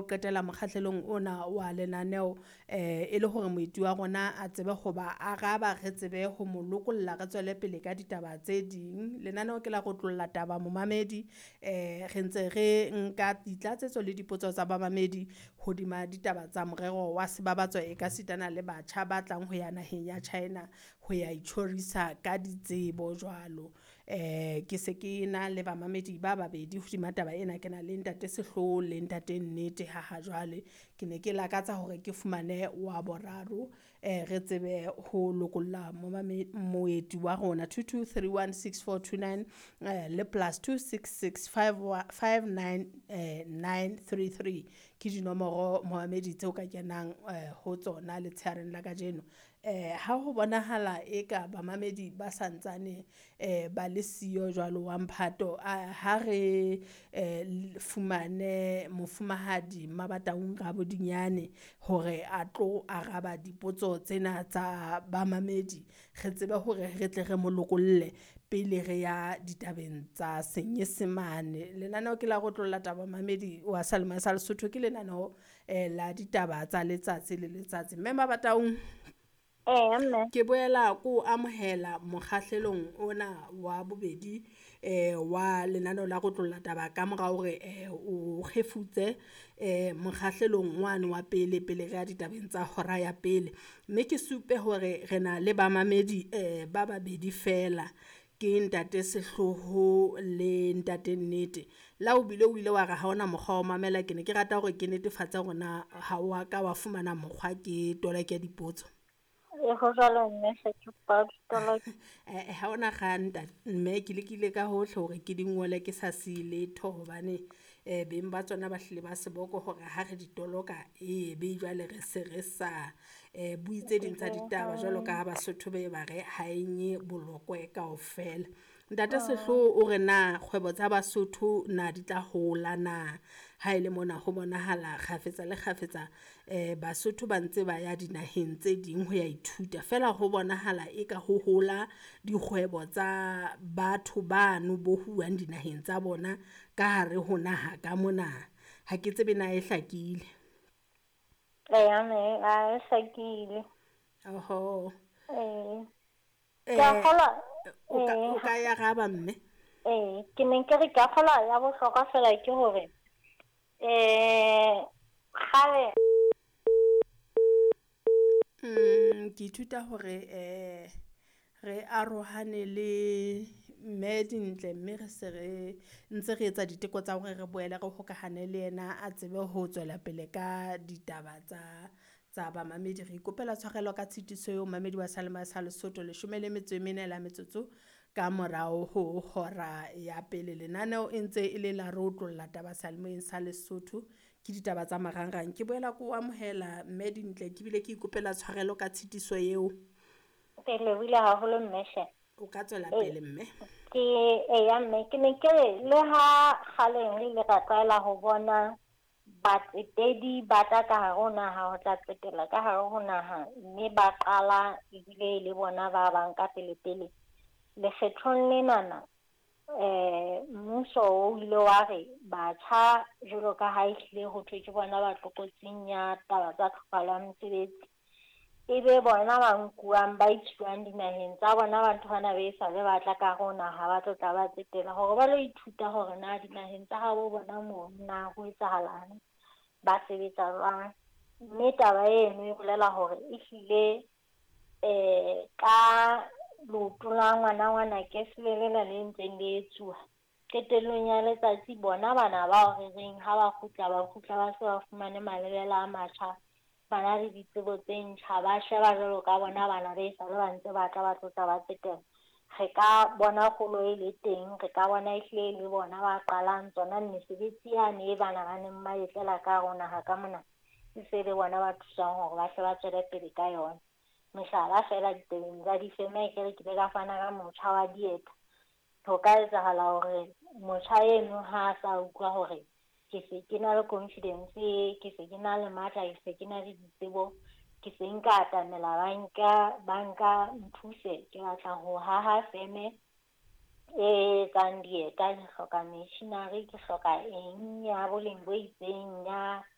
qetela mokgahlelong ona wa lenaneo e le hore moeti wa rona a tsebe ho ba araba, re tsebe ho mo lokolla, re tswele pele ka ditaba tse ding. Lenaneo ke la go tlolla taba momamedi, re ntse re nka ditlatsetso le dipotso tsa bamamedi hodima ditaba tsa morero wa sebabatso e ka sitana le batjha ba tlang ho ya naheng ya China ho ya itjhorisa ka ditsebo jwalo. Ke se ke na le bamamedi ba babedi hodima taba ena, ke na le ntate Sehloho le ntate Nnete ha jwale. Ke ne ke lakatsa hore ke fumane wa boraro, re tsebe ho lokolla moeti wa rona 22316429 le +266 59933 ke dinomoro mohamedi tseo ka kenang ho tsona letsheareng la kajeno. Ha ho bonahala eka bamamedi ba santsane ba le siyo jwalo wa Mphato, ha re fumane mofumahadi Mabataung Rabodinyane hore a tlo araba dipotso tsena tsa bamamedi, re tsebe hore re tle re mo lokolle pele re ya ditabeng tsa Senyesemane. Lenaneo ke la go tlolla taba mamedi wa Salma sa Lesotho, ke lenaneo la ditaba tsa letsatsi le letsatsi. Mme Mabataung, ke boela ko amohela mokgahlelong ona wa bobedi wa lenaneo la go tlolla taba ka mora hore o khefutse mokgahlelong wane wa pele re ya ditabeng tsa hora ya pele. Mme ke supe hore re na le bamamedi ba babedi fela, ke ntate Sehloho le ntate Nnete. La o bile o ile wa re ha ona mokgwa o mamela, ke ne ke rata hore ke netefatsa hore na ha wa ka wa fumana mokgwa ke toleke dipotso. Go jalo mme se ke pa toleke ha ona ganta mme ke lekile ka hohle hore ke dingole ke sa se letho, hobane beng ba tsona ba hlile ba seboko hore ha re ditoloka be jwale re se re sa buitse ding tsa ditaba jwalo ka ha Basotho be ba re ha enye bolokwe kaofela. Ntate Sehloho o re na kgwebo tsa Basotho na di tla hola na, ha ile mona ho bonahala kgafetsa le kgafetsa Basotho ba ntse ba ya dinaheng tse ding ho ya ithuta, fela ho bonahala eka ho hola dikgwebo tsa batho bano bo huang dinaheng tsa bona ka hare ho naha ka mona. Ha ke tsebe na e hlakile. ame a sakile Oho, ka kgola o ka ya raba mme. ke ne ke re ka kgola ya bohlokwa fela ke hore gale ke ithuta hore re arohane le mme Dintle, mme re se re ntse re etsa diteko tsa hore re boele re hokahane le yena a tsebe ho tswela pele ka ditaba tsa bamamedi. Re ikopela tshwarelo ka tshitiso eo mamedi wa Salma sa Lesotho 14 metsotso ka morao ho hora ya pele. Lenaneo e ntse e le la re otlolla taba Salmeng sa Lesotho ke ditaba tsa marangrang. Ke boela ko amohela mme Dintle, ke bile ke ikopela tshwarelo ka tshitiso eo. pele wile haholo mmeshe O ka tswela pele mme. Ke ya mme ke ne ke le ha kgaleng le ka tlwaela ho bona batsetedi ba tla ka hare ho naha ho tla tsetela ka hare ho naha, mme ba qala ebile le bona ba bang ka pele lekgethong lenana mmuso o ile wa re batjha jwalo ka ha ehlile ho thwe ke bona ba tlokotsing ya taba tsa tlhokahalo ya mesebetsi, ebe bona ba nkuang ba ithuang dinaheng tsa bona, batho bana ba sa le batla ka ho naha ba tla ba tsetela hore ba lo ithuta hore na dinaheng tsa habo bona moo na ho etsahalang, ba sebetsa jwang. Mme taba eno e bolela hore ehlile ka leoto la ngwana ke selelena le ntseng le etsuwa qetellong ya letsatsi, bona bana ba o reng ha ba kgutla ba se ba fumane malebela a matjha, bana le ditsebo tse ntjha, ba sheba jwalo ka bona bana ba sa le ba ntse ba tla ba tlotla ba tsetela. Re ka bona kgolo e le teng, re ka bona ehlile le bona ba qalang tsona mesebetsi yane e bana ba neng ba etlela ka hare ho naha ka mona, e se le bona ba thusang hore ba hle ba tswele pele ka yona. Mehlala fela ditebeng tsa difeme ke re ke ka fana ka motjha wa dieta, ho ka etsahala hore motjha eno ha a sa utlwa hore ke se ke na le confidence, ke se ke na le matla, ke se ke na le ditsebo, ke se nka atamela banka nthuse, ke batla ho haha feme etsang dieta, ke hloka machinery, ke hloka eng ya boleng bo itseng ya